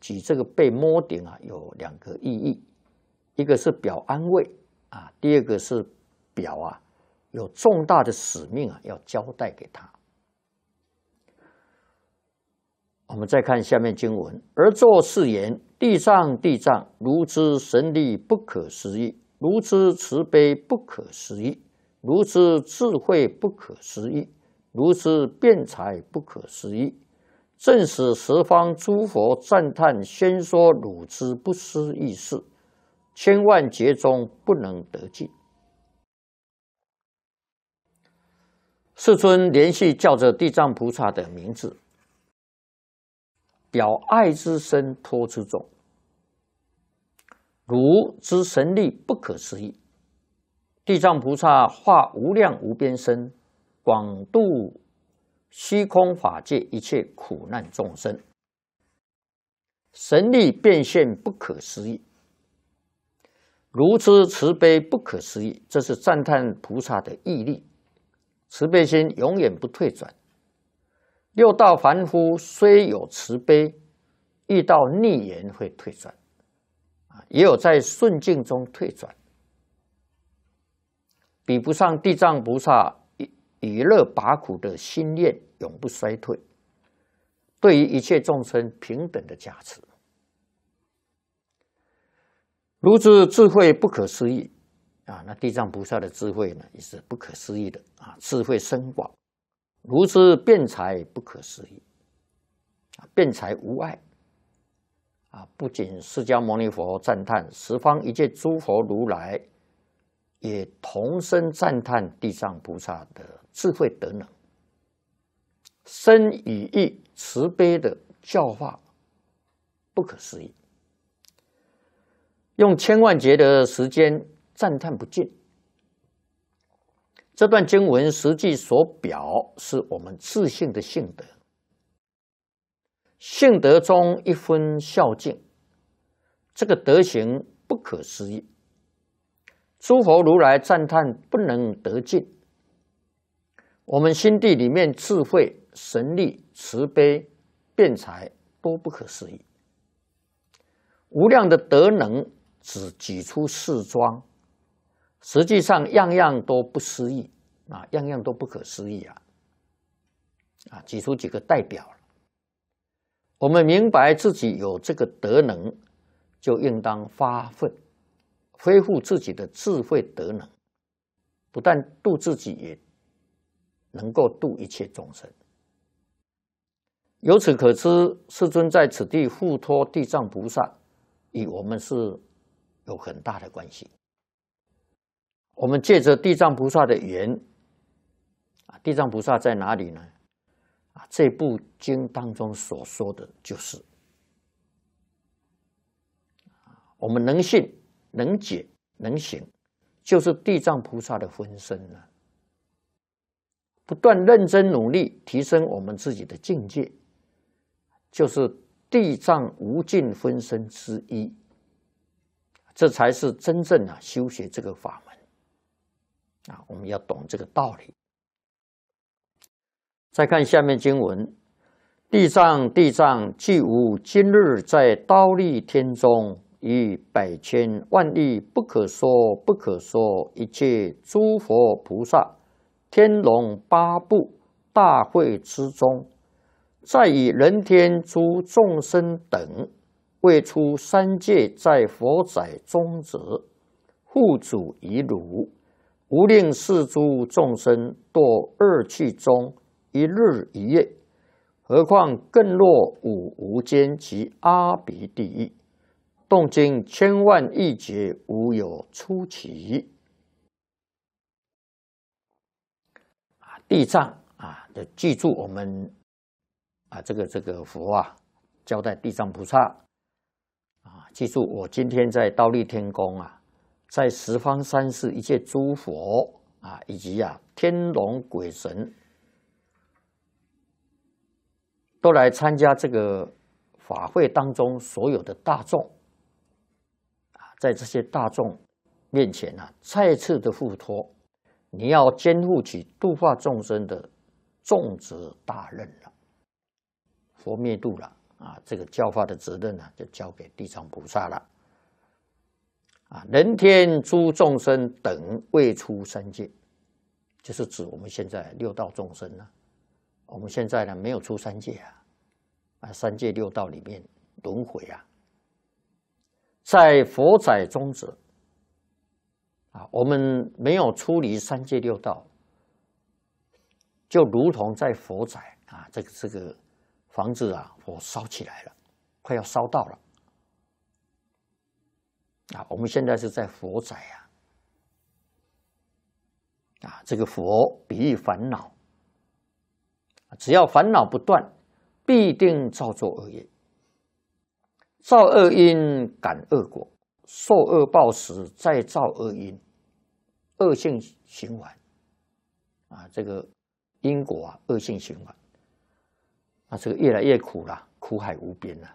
举这个被摸顶有2个意义，一个是表安慰第二个是表有重大的使命要交代给他。我们再看下面经文，而作是言：地藏，地藏，如之神力不可思议，如之慈悲不可思议，如之智慧不可思议，如之辩才不可思议，正使十方诸佛赞叹宣说汝之不思议事，千万劫中不能得尽。世尊连续叫着地藏菩萨的名字，表爱之深，托之重。汝之神力不可思议，地藏菩萨化无量无边身，广度虚空法界一切苦难众生，神力变现不可思议。如之慈悲不可思议，这是赞叹菩萨的毅力，慈悲心永远不退转。六道凡夫虽有慈悲，遇到逆缘会退转，也有在顺境中退转，比不上地藏菩萨以乐拔苦的心念永不衰退，对于一切众生平等的加持。如之智慧不可思议那地藏菩萨的智慧呢，也是不可思议的智慧深广。如之辩才不可思议，辩才无碍不仅释迦牟尼佛赞叹，十方一切诸佛如来也同声赞叹地藏菩萨的智慧德能，深与意慈悲的教化不可思议，用千万劫的时间赞叹不尽。这段经文实际所表是我们自性的性德，性德中一分孝敬，这个德行不可思议，诸佛如来赞叹不能得尽。我们心地里面智慧、神力、慈悲、辩才都不可思议，无量的德能只举出4桩，实际上样样都不思议样样都不可思议举出几个代表。我们明白自己有这个德能，就应当发奋恢复自己的智慧德能，不但度自己，也能够度一切众生。由此可知，世尊在此地付托地藏菩萨，与我们是有很大的关系。我们借着地藏菩萨的缘地藏菩萨在哪里呢？这部经当中所说的就是我们能信、能解、能行，就是地藏菩萨的分身不断认真努力提升我们自己的境界，就是地藏无尽分身之一，这才是真正修学这个法门我们要懂这个道理。再看下面经文，地藏，地藏，既无今日在忉利天中，以百千万亿不可说不可说一切诸佛菩萨天龙八部大会之中，在以人天诸众生等未出三界，在佛载中者，护主以汝，无令世诸众生堕恶趣中一日一夜，何况更落五无间及阿鼻地狱，动经千万亿劫，无有出期。地藏就记住我们这个佛交代地藏菩萨记住我今天在忉利天宫在十方三世一切诸佛以及天龙鬼神都来参加这个法会当中，所有的大众在这些大众面前再次的付托，你要肩负起度化众生的重责大任了。佛灭度了这个教化的责任就交给地藏菩萨了。人天诸众生等未出三界，就是指我们现在六道众生我们现在没有出三界三界六道里面轮回在佛载中者我们没有出离三界六道，就如同在佛载这个房子火烧起来了，快要烧到了我们现在是在佛载这个佛比喻烦恼，只要烦恼不断，必定造作恶业，造恶因感恶果，受恶报时再造恶因，恶性循环这个因果恶性循环这个越来越苦了，苦海无边了。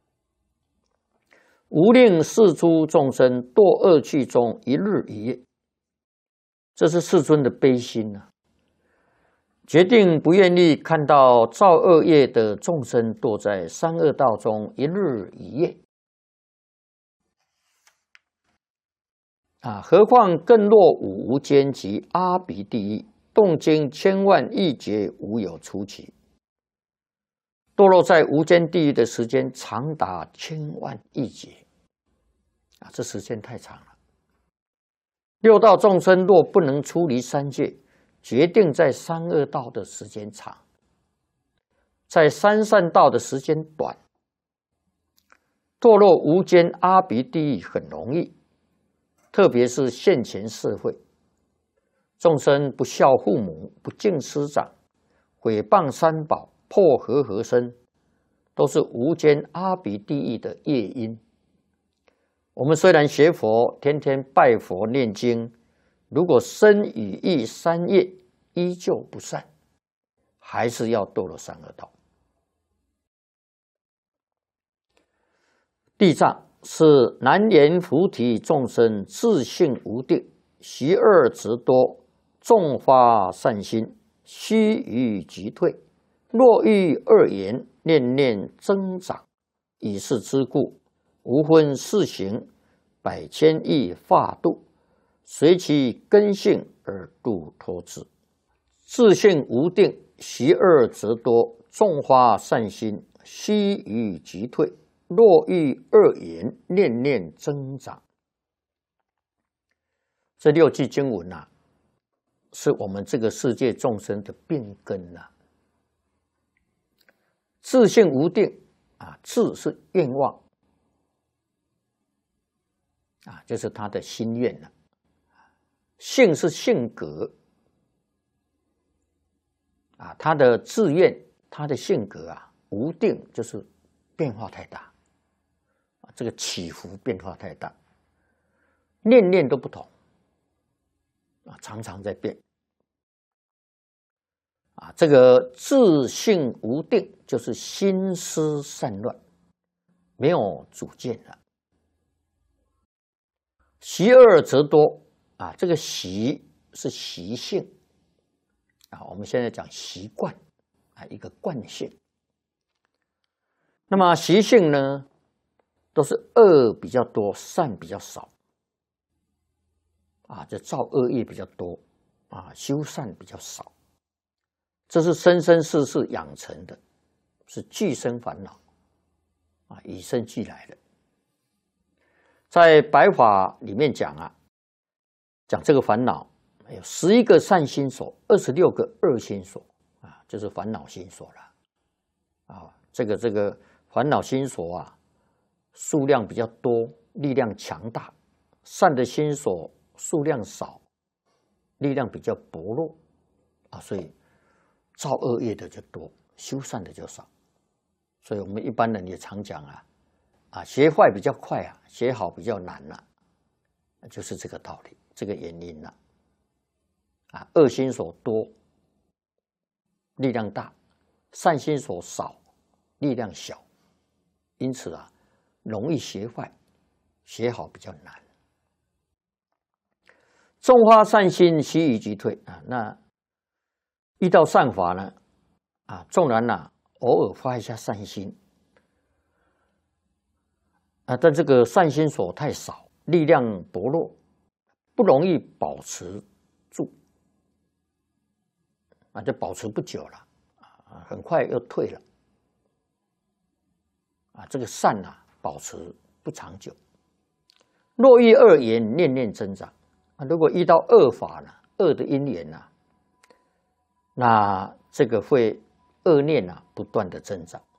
无令世诸众生堕恶趣中一日一夜，这是世尊的悲心决定不愿意看到造恶业的众生堕在三恶道中一日一夜何况更落五无间及阿鼻地狱，动经千万亿劫无有出期。堕落在无间地狱的时间长达千万亿劫这时间太长了。六道众生若不能出离三界，决定在三恶道的时间长，在三善道的时间短。堕落无间阿鼻地狱很容易，特别是现前社会，众生不孝父母，不敬师长，毁谤三宝，破和身，都是无间阿鼻地狱的业因。我们虽然学佛，天天拜佛念经，如果身语意三业依旧不善，还是要堕落三恶道。地藏是难言菩提众生自性无定，习恶执多，众发善心，须臾即退。若遇恶言，念念增长，以是之故，无分世行，百千亿化度，随其根性而度脱之。自性无定，习恶则多，众发善心，须臾即退。若遇恶言，念念增长。这六句经文是我们这个世界众生的病根自性无定自是愿望就是他的心愿性是性格他的志愿，他的性格无定就是变化太大这个起伏变化太大，念念都不同常常在变这个自性无定就是心思散乱，没有主见了。习恶则多这个习是习性我们现在讲习惯一个惯性。那么习性呢，都是恶比较多，善比较少这造恶业比较多修善比较少。这是生生世世养成的，是俱生烦恼与生俱来的。在白法里面讲讲这个烦恼有11个善心所，26个恶心所就是烦恼心所了这个烦恼心所数量比较多，力量强大；善的心所数量少，力量比较薄弱所以造恶业的就多，修善的就少。所以我们一般人也常讲学坏比较快学好比较难就是这个道理，这个原因恶心所多，力量大；善心所少，力量小。因此容易学坏，学好比较难。众发善心，须臾即退那遇到善法呢纵然偶尔发一下善心， 但这个善心所太少，力量薄弱，不容易保持住，就保持不久了，很快又退了，这个善保持不长久。若遇恶缘，念念增长，如果遇到恶法呢，恶的因缘那这个会恶念不断的增长。